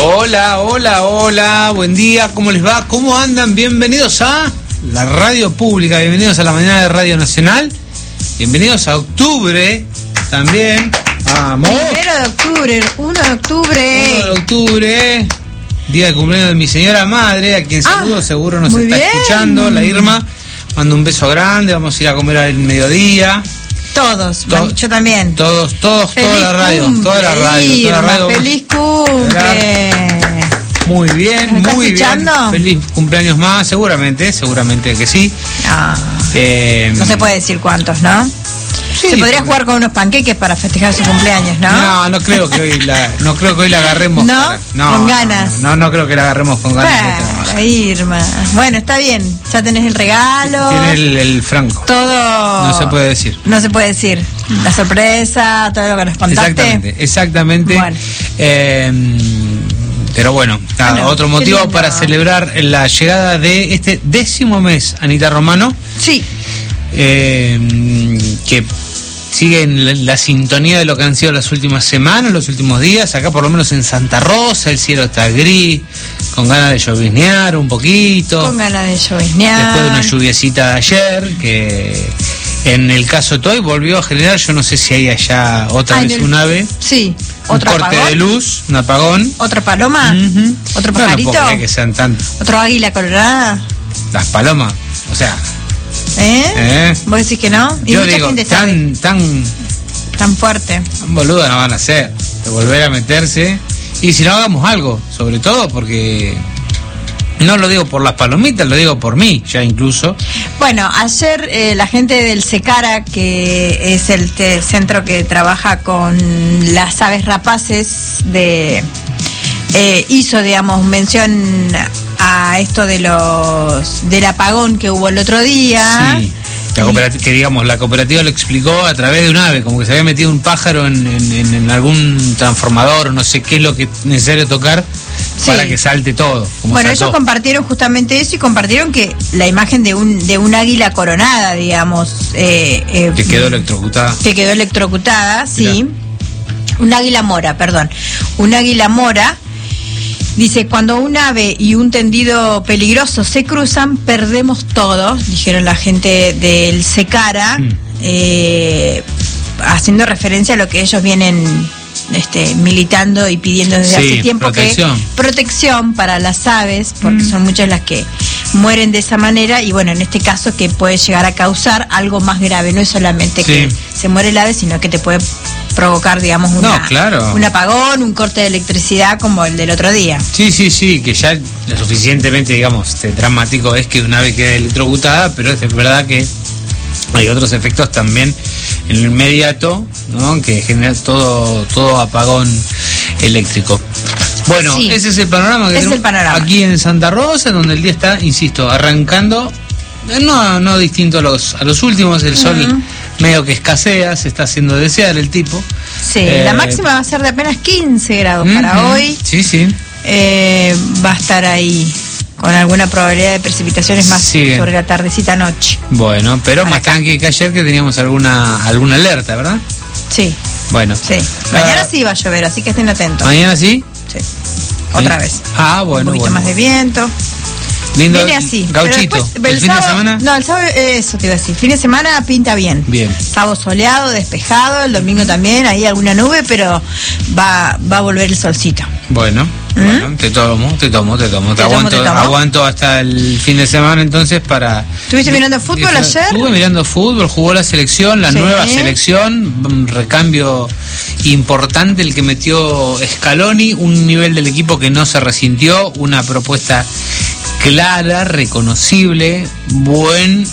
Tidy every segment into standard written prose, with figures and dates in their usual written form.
Hola, hola, hola, buen día, ¿cómo les va? ¿Cómo andan? Bienvenidos a la radio pública, bienvenidos a la mañana de Radio Nacional, bienvenidos a octubre también. Vamos. 1 de octubre, 1 de octubre. 1 de octubre, día de cumpleaños de mi señora madre, a quien saludo, seguro nos está escuchando, la Irma. Mando un beso grande, vamos a ir a comer al mediodía. Todos, yo también. Todos, toda la radio, toda la radio. Feliz cumple. Muy bien, muy escuchando? Bien. Feliz cumpleaños más, seguramente que sí. No se puede decir cuántos, ¿no? Sí, se podría jugar con unos panqueques para festejar su cumpleaños, ¿no? No creo que hoy la agarremos. Con ganas. No creo que la agarremos con ganas. Irma. Bueno, está bien. Ya tenés el regalo. Tiene el franco. Todo. No se puede decir. No se puede decir. La sorpresa, todo lo que nos contaste. Exactamente. Bueno. Pero bueno, otro motivo para celebrar la llegada de este 10º mes, Anita Romano. Sí. Que sigue en la sintonía de lo que han sido las últimas semanas, los últimos días. Acá por lo menos en Santa Rosa el cielo está gris, con ganas de lloviznear un poquito. Con ganas de lloviznear. Después de una lluviecita de ayer, que en el caso de hoy volvió a generar, yo no sé si hay allá otra vez un ave. Sí. Un corte apagón de luz, un apagón. ¿Otra paloma? ¿Otro pajarito? No porque que sean tantos. ¿Otro águila colorada? Las palomas, o sea... ¿Vos decís que no? Y yo digo, tan fuerte. Tan boluda no van a ser, de volver a meterse. Y si no, hagamos algo, sobre todo porque... No lo digo por las palomitas, lo digo por mí, ya incluso. Bueno, ayer la gente del SECARA, que es el centro que trabaja con las aves rapaces, hizo, digamos, mención a esto del apagón que hubo el otro día. Sí. La cooperativa lo explicó a través de un ave, como que se había metido un pájaro en algún transformador, o no sé qué es lo que es necesario tocar para que salte todo. Bueno, ellos compartieron justamente eso y compartieron que la imagen de un águila coronada, digamos, que quedó electrocutada. Sí. Un águila mora. Dice, cuando un ave y un tendido peligroso se cruzan, perdemos todos, dijeron la gente del SECARA, haciendo referencia a lo que ellos vienen militando y pidiendo desde hace tiempo, protección para las aves, porque son muchas las que mueren de esa manera, y bueno, en este caso que puede llegar a causar algo más grave, no es solamente que se muere el ave, sino que te puede provocar, digamos, un apagón, un corte de electricidad como el del otro día. Sí, que ya lo suficientemente, digamos, dramático es que una ave quede electrocutada, pero es verdad que hay otros efectos también en el inmediato, ¿no? Que genera todo apagón eléctrico. Bueno, ese es el panorama que tenemos aquí en Santa Rosa, donde el día está, insisto, arrancando, no distinto a los últimos, el sol medio que escasea, se está haciendo desear el tipo. Sí, la máxima va a ser de apenas 15 grados para hoy. Sí. Va a estar ahí con alguna probabilidad de precipitaciones más sobre la tardecita noche. Bueno, pero más tranqui que ayer, que teníamos alguna alerta, ¿verdad? Sí. Bueno. Sí. Mañana sí va a llover, así que estén atentos. ¿Mañana sí? Sí. Otra vez. Bueno. Un poquito más de viento. Lindo. Viene así. Gauchito. Después, ¿el fin de semana? No, el sábado, eso te iba a decir. Fin de semana pinta bien. Sábado soleado, despejado, el domingo también, ahí alguna nube, pero va a volver el solcito. Bueno, te tomo. Aguanto hasta el fin de semana entonces para... ¿Estuviste mirando fútbol ayer? Estuve mirando fútbol, jugó la selección, la nueva selección, un recambio importante el que metió Scaloni, un nivel del equipo que no se resintió, una propuesta clara, reconocible, buen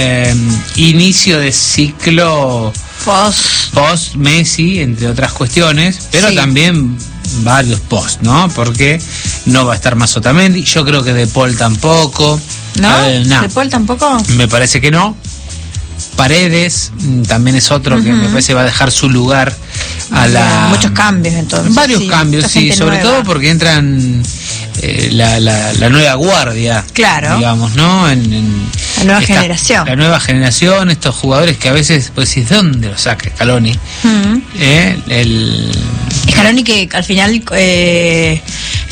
inicio de ciclo post Messi, entre otras cuestiones, pero también varios post, ¿no? Porque no va a estar más Otamendi, yo creo que De Paul tampoco. ¿No? ¿De Paul tampoco? Me parece que no. Paredes también es otro que me parece va a dejar su lugar a muchos cambios entonces. Varios cambios, sobre todo porque entran la nueva guardia, digamos, ¿no? La nueva generación. La nueva generación, estos jugadores que a veces, pues, ¿de dónde lo saca Scaloni? Scaloni que al final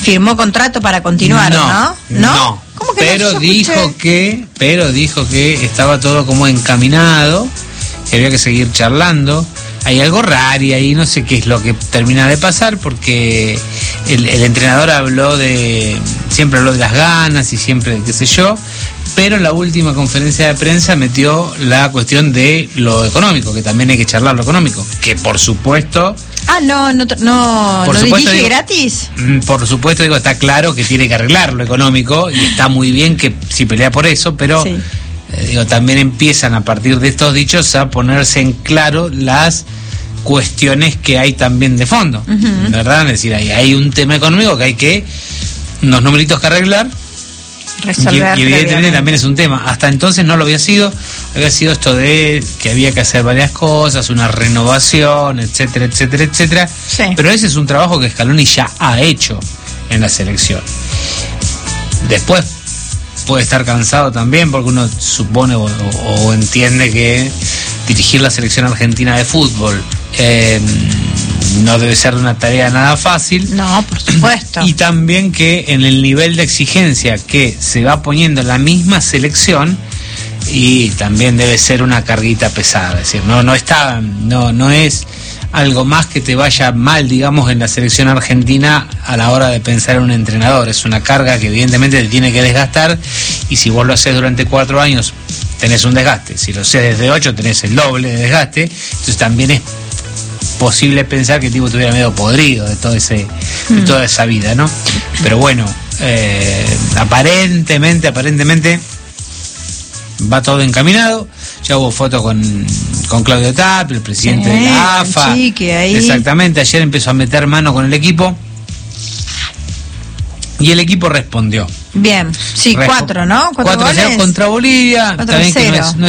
firmó contrato para continuar, ¿no? No. ¿Cómo que pero dijo que estaba todo como encaminado, que había que seguir charlando. Hay algo raro y ahí no sé qué es lo que termina de pasar, porque el entrenador siempre habló de las ganas y siempre qué sé yo, pero en la última conferencia de prensa metió la cuestión de lo económico, que también hay que charlar lo económico, que por supuesto... ¿No dirige gratis? Por supuesto, está claro que tiene que arreglar lo económico y está muy bien que si pelea por eso, pero... Sí. También empiezan a partir de estos dichos a ponerse en claro las cuestiones que hay también de fondo, ¿verdad? Es decir, hay un tema económico que hay que unos numeritos que arreglar, resolver, y evidentemente también es un tema. Hasta entonces no lo había sido esto de que había que hacer varias cosas, una renovación, etcétera, etcétera, etcétera. Sí. Pero ese es un trabajo que Scaloni ya ha hecho en la selección. Después puede estar cansado también, porque uno supone o entiende que dirigir la selección argentina de fútbol no debe ser una tarea nada fácil. No, por supuesto. Y también que en el nivel de exigencia que se va poniendo la misma selección, y también debe ser una carguita pesada. Es decir, no es algo más que te vaya mal, digamos, en la selección argentina a la hora de pensar en un entrenador. Es una carga que evidentemente te tiene que desgastar, y si vos lo haces durante 4 años tenés un desgaste, si lo haces desde 8 tenés el doble de desgaste. Entonces también es posible pensar que el tipo estuviera medio podrido de de toda esa vida, ¿no? Pero bueno, aparentemente va todo encaminado. Ya hubo foto con Claudio Tapia, el presidente de la AFA. Exactamente, ayer empezó a meter mano con el equipo y el equipo respondió. Bien, sí, 4, ¿no? 4-0 contra Bolivia. También que no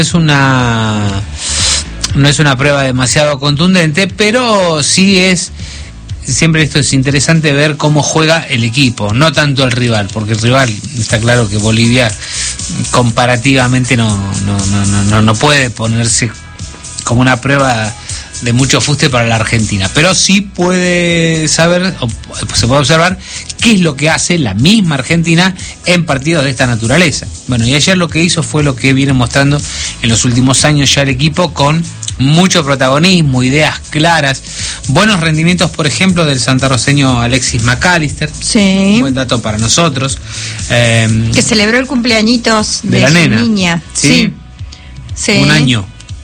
es una prueba demasiado contundente, pero sí es... Siempre esto es interesante ver cómo juega el equipo, no tanto el rival, porque el rival está claro que Bolivia comparativamente no puede ponerse como una prueba de mucho fuste para la Argentina, pero sí puede saber, o se puede observar qué es lo que hace la misma Argentina en partidos de esta naturaleza. Bueno, y ayer lo que hizo fue lo que viene mostrando en los últimos años ya el equipo, con mucho protagonismo, ideas claras, buenos rendimientos, por ejemplo, del santarroceño Alexis McAllister. Sí. Buen dato para nosotros. Que celebró el cumpleañitos de su niña. Sí. Un año.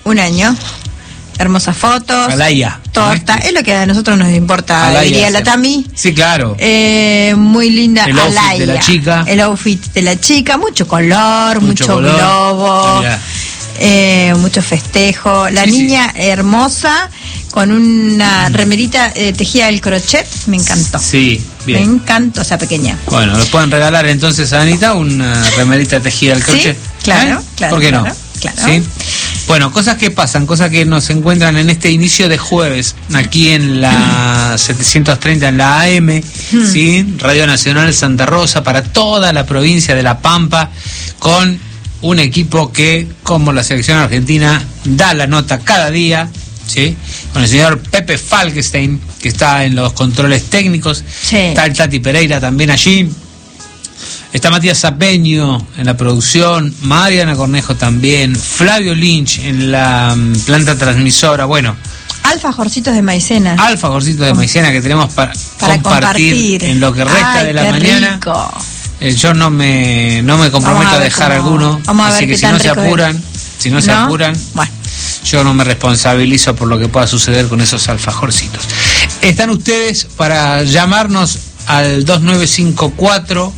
Hermosas fotos. Alaya. Torta. Es lo que a nosotros nos importa, Alaya, diría la Tami. Sí, claro. Muy linda. El outfit de la chica. El outfit de la chica. Mucho color, mucho globo. Mucho festejo. La niña hermosa, con una remerita tejida del crochet. Me encantó. Sí, bien. Me encantó esa pequeña. Bueno, le pueden regalar entonces a Anita una remerita tejida del crochet. Sí, claro, claro. ¿Por qué no? Claro. ¿Sí? Bueno, cosas que pasan, cosas que nos encuentran en este inicio de jueves, aquí en la 730 en la AM, ¿sí? Radio Nacional Santa Rosa, para toda la provincia de La Pampa, con un equipo que, como la selección argentina, da la nota cada día, ¿sí? Con el señor Pepe Falkenstein, que está en los controles técnicos. Sí. Está el Tati Pereira también allí. Está Matías Zapeño en la producción, Mariana Cornejo también, Flavio Lynch en la planta transmisora. Bueno, alfajorcitos de maicena. Alfajorcitos de maicena que tenemos para compartir en lo que resta de la mañana. Rico. Yo no me comprometo a dejar alguno, así que si no se apuran, bueno, yo no me responsabilizo por lo que pueda suceder con esos alfajorcitos. Están ustedes para llamarnos al 2954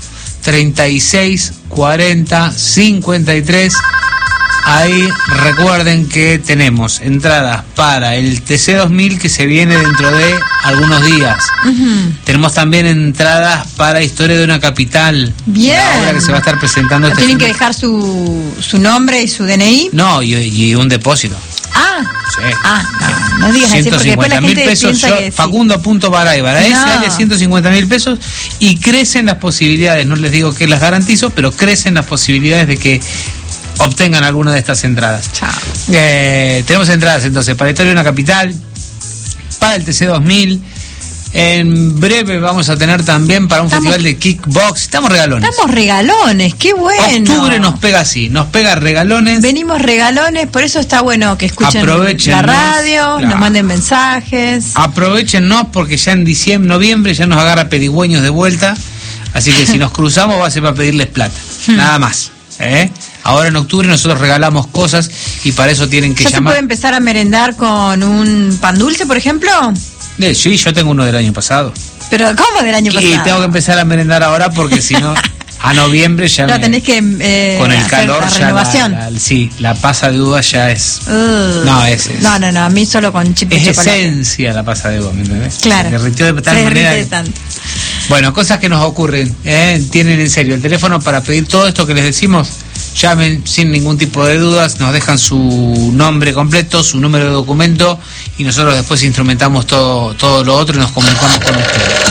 36 40 53. Ahí recuerden que tenemos entradas para el TC2000 que se viene dentro de algunos días. Tenemos también entradas para Historia de una Capital. Bien. La obra que se va a estar presentando. ¿Tienen que dejar su nombre y su DNI? No, y un depósito. Sí. No digas así, porque después la gente piensa que Facundo.Baraybar, ese 150.000 pesos, y crecen las posibilidades, no les digo que las garantizo, pero crecen las posibilidades de que obtengan alguna de estas entradas. Tenemos entradas entonces para Historia de una Capital, para el TC2000, En breve vamos a tener también para un festival de kickbox. Estamos regalones, qué bueno. Octubre nos pega así, nos pega regalones. Venimos regalones, por eso está bueno que escuchen la radio, nos manden mensajes. Aprovéchennos porque ya en noviembre ya nos agarra pedigüeños de vuelta. Así que si nos cruzamos va a ser para pedirles plata, nada más. Ahora en octubre nosotros regalamos cosas y para eso tienen que llamar. ¿Se puede empezar a merendar con un pan dulce, por ejemplo? Sí, yo tengo uno del año pasado. ¿Pero cómo del año pasado? Y tengo que empezar a merendar ahora porque si no, a noviembre ya tenés que con el calor la renovación. La pasa de uva ya es... No, a mí solo con chip de chocolate. Es esencia la pasa de uva, ¿me entendés? Claro. Se derritió de tal manera. Bueno, cosas que nos ocurren. Tienen en serio el teléfono para pedir todo esto que les decimos. Llamen sin ningún tipo de dudas, nos dejan su nombre completo, su número de documento y nosotros después instrumentamos todo lo otro y nos comunicamos con ustedes.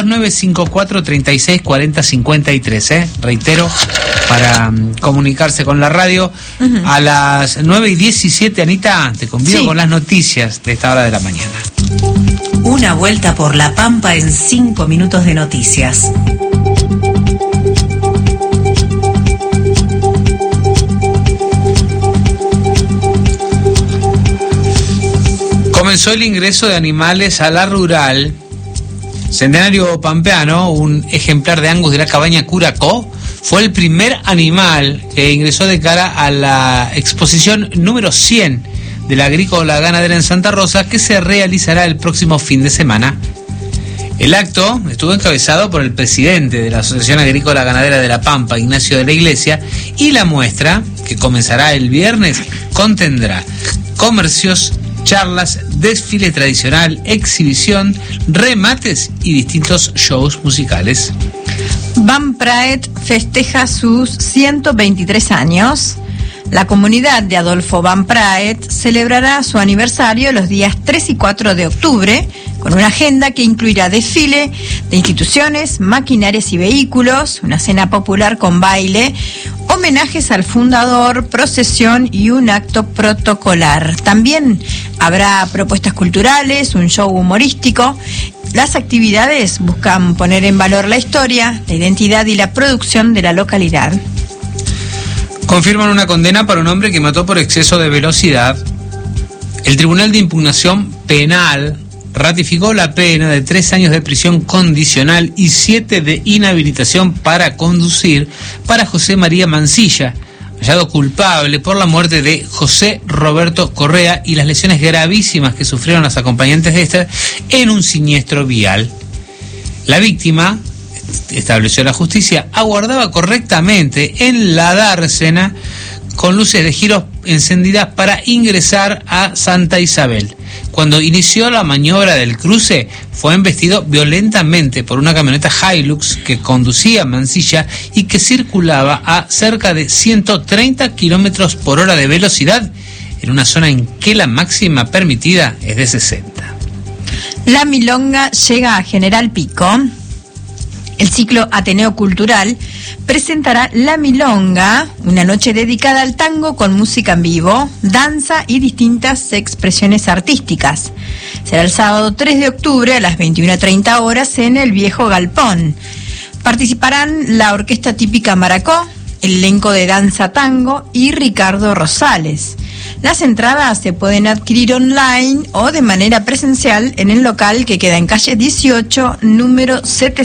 2954-3640-53, reitero, para comunicarse con la radio. A las 9:17, Anita, te convido con las noticias de esta hora de la mañana. Una vuelta por la Pampa en 5 minutos de noticias. Comenzó el ingreso de animales a la rural. Centenario Pampeano, un ejemplar de Angus de la cabaña Curacó, fue el primer animal que ingresó de cara a la exposición número 100 de la Agrícola Ganadera en Santa Rosa, que se realizará el próximo fin de semana. El acto estuvo encabezado por el presidente de la Asociación Agrícola Ganadera de La Pampa, Ignacio de la Iglesia, y la muestra, que comenzará el viernes, contendrá comercios, charlas, desfile tradicional, exhibición, remates y distintos shows musicales. Van Praet festeja sus 123 años. La comunidad de Adolfo Van Praet celebrará su aniversario los días 3 y 4 de octubre con una agenda que incluirá desfile de instituciones, maquinarias y vehículos, una cena popular con baile, homenajes al fundador, procesión y un acto protocolar. También habrá propuestas culturales, un show humorístico. Las actividades buscan poner en valor la historia, la identidad y la producción de la localidad. Confirman una condena para un hombre que mató por exceso de velocidad. El Tribunal de Impugnación Penal ratificó la pena de 3 años de prisión condicional y 7 de inhabilitación para conducir para José María Mancilla, hallado culpable por la muerte de José Roberto Correa y las lesiones gravísimas que sufrieron las acompañantes de esta en un siniestro vial. La víctima, estableció la justicia, aguardaba correctamente en la dársena con luces de giros encendidas para ingresar a Santa Isabel. Cuando inició la maniobra del cruce, fue embestido violentamente por una camioneta Hilux que conducía Mancilla y que circulaba a cerca de 130 kilómetros por hora de velocidad en una zona en que la máxima permitida es de 60. La milonga llega a General Pico. El ciclo Ateneo Cultural presentará La Milonga, una noche dedicada al tango con música en vivo, danza y distintas expresiones artísticas. Será el sábado 3 de octubre a las 21:30 horas en el Viejo Galpón. Participarán la Orquesta Típica Maracó, el elenco de danza tango y Ricardo Rosales. Las entradas se pueden adquirir online o de manera presencial en el local que queda en calle 18, número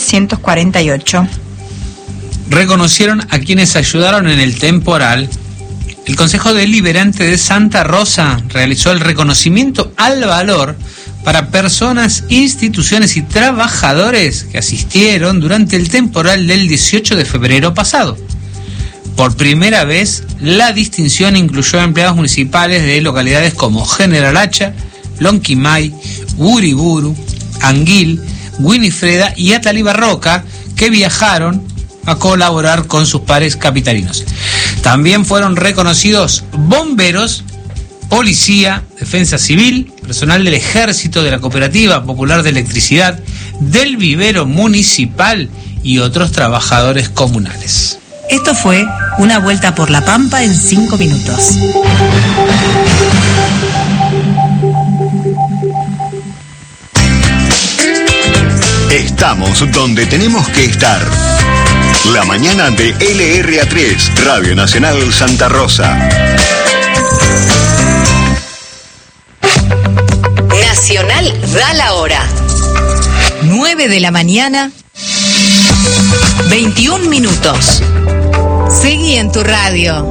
748. Reconocieron a quienes ayudaron en el temporal. El Consejo Deliberante de Santa Rosa realizó el reconocimiento al valor para personas, instituciones y trabajadores que asistieron durante el temporal del 18 de febrero pasado. Por primera vez, la distinción incluyó a empleados municipales de localidades como General Hacha, Lonquimay, Uriburu, Anguil, Winifreda y Atalibarroca, que viajaron a colaborar con sus pares capitalinos. También fueron reconocidos bomberos, policía, defensa civil, personal del ejército, de la Cooperativa Popular de Electricidad, del vivero municipal y otros trabajadores comunales. Esto fue Una Vuelta por la Pampa en 5 minutos. Estamos donde tenemos que estar. La mañana de LRA3, Radio Nacional Santa Rosa. Nacional da la hora. 9 de la mañana, 21 minutos. Seguí en tu radio.